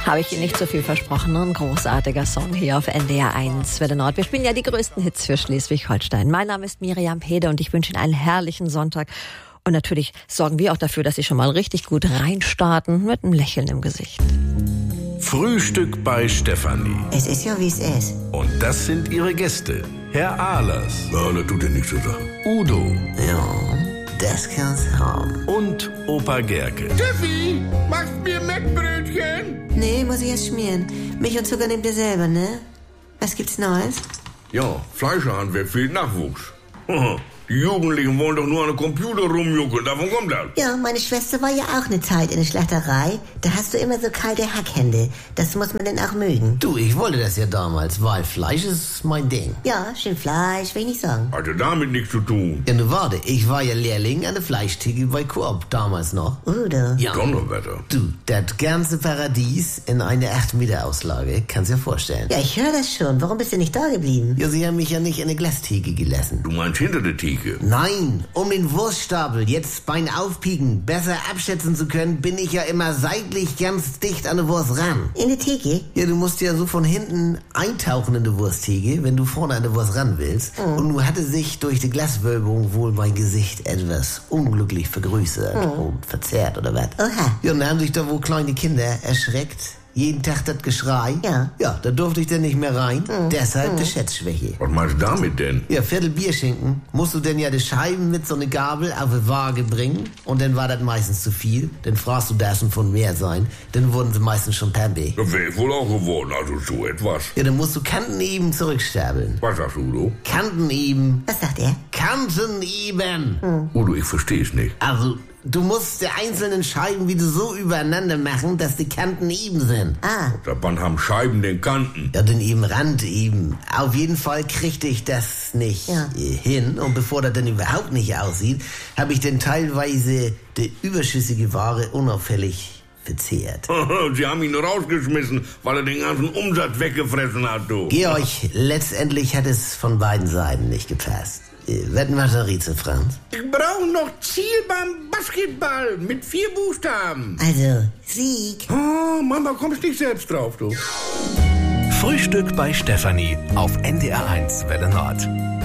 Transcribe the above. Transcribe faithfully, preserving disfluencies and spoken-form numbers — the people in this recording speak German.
Habe ich Ihnen nicht so viel versprochen. Ein großartiger Song hier auf N D R eins Welle Nord. Wir spielen ja die größten Hits für Schleswig-Holstein. Mein Name ist Miriam Pede und ich wünsche Ihnen einen herrlichen Sonntag. Und natürlich sorgen wir auch dafür, dass Sie schon mal richtig gut reinstarten mit einem Lächeln im Gesicht. Frühstück bei Stefanie. Es ist ja, wie es ist. Und das sind ihre Gäste. Herr Ahlers. Ja, das tut dir nichts zu sagen. Udo. Ja, das kann's haben. Und Opa Gerke. Steffi, machst mir Mettbrötchen? Nee, muss ich erst schmieren. Milch und Zucker nehmt ihr selber, ne? Was gibt's Neues? Ja, Fleischerhandwerk fehlt Nachwuchs. Die Jugendlichen wollen doch nur an den Computer rumjuckeln, davon kommt das. Ja, meine Schwester war ja auch eine Zeit in der Schlachterei. Da hast du immer so kalte Hackhände. Das muss man denn auch mögen. Du, ich wollte das ja damals, weil Fleisch ist mein Ding. Ja, schön Fleisch, will ich nicht sagen. Hatte damit nichts zu tun. Ja, nu warte, ich war ja Lehrling an der Fleischtheke bei Coop damals noch. Udo. Ja. Donnerwetter. Du, das ganze Paradies in einer acht Meter Auslage, kannst dir vorstellen. Ja, ich höre das schon. Warum bist du nicht da geblieben? Ja, sie haben mich ja nicht in eine Glastheke gelassen. Du meinst hinter der Theke? Nein, um den Wurststapel jetzt beim Aufpieken besser abschätzen zu können, bin ich ja immer seitlich ganz dicht an der Wurst ran. In der Theke? Ja, du musst ja so von hinten eintauchen in die Wursttheke, wenn du vorne an der Wurst ran willst. Mhm. Und nun hatte sich durch die Glaswölbung wohl mein Gesicht etwas unglücklich vergrößert mhm. und verzerrt oder was. Oha. Ja, und dann haben sich da wohl kleine Kinder erschreckt. Jeden Tag das Geschrei. Ja. Ja, da durfte ich dann nicht mehr rein. Mhm. Deshalb mhm. die Schätzschwäche. Was meinst du damit denn? Ja, Viertel Bierschinken musst du denn ja die Scheiben mit so einer Gabel auf die Waage bringen. Und dann war das meistens zu viel. Dann fragst du, das schon von mehr sein. Dann wurden sie meistens schon pampe. Das wäre ich wohl auch geworden, also so etwas. Ja, dann musst du Kanten eben zurückstapeln. Was sagst du, Udo? Kanten eben. Was sagt er? Kanten eben. Mhm. Udo, ich versteh's nicht. Also, du musst die einzelnen Scheiben wieder so übereinander machen, dass die Kanten eben sind. Ah. Seit wann haben Scheiben den Kanten? Ja, den eben Rand eben. Auf jeden Fall kriegte ich das nicht ja. hin. Und bevor das dann überhaupt nicht aussieht, habe ich dann teilweise die überschüssige Ware unauffällig verzehrt. Sie haben ihn rausgeschmissen, weil er den ganzen Umsatz weggefressen hat, du. Georg, letztendlich hat es von beiden Seiten nicht gepasst. Wetten wir da Rätsel, Franz? Ich brauche noch Ziel beim Basketball mit vier Buchstaben. Also, Sieg. Oh, Mama, kommst nicht selbst drauf, du. Frühstück bei Stefanie auf N D R eins Welle Nord.